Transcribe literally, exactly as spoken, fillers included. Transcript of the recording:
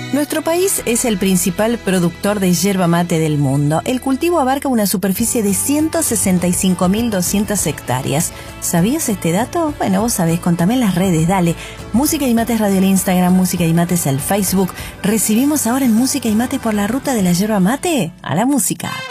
Nuestro país es el principal productor de yerba mate del mundo. El cultivo abarca una superficie de ciento sesenta y cinco mil doscientas hectáreas. ¿Sabías este dato? Bueno, vos sabés, contame en las redes, dale. Música y Mates Radio el Instagram, Música y Mates el Facebook. Recibimos ahora en Música y Mate por la ruta de la yerba mate a la música.